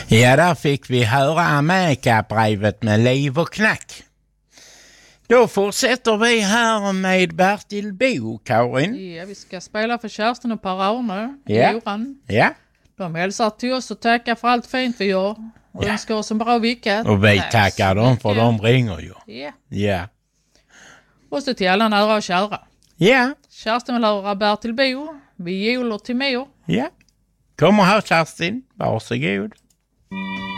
Ja, där fick vi höra Amerika-brevet med liv och knack. Då fortsätter vi här med Bertil Bo, Karin. Ja, vi ska spela för Kerstin och Per-Arne i Joran. Ja. De hälsar till oss och tackar för allt fint vi gör. Och önskar oss en bra vecka. Och vi tackar dem för de ringer ju. Ja. Ja. Och så till alla nära och kära. Ja. Kerstin vill höra Bertil Bo. Vi juler till mor. Ja. Kom och hör Kerstin. Varsågod.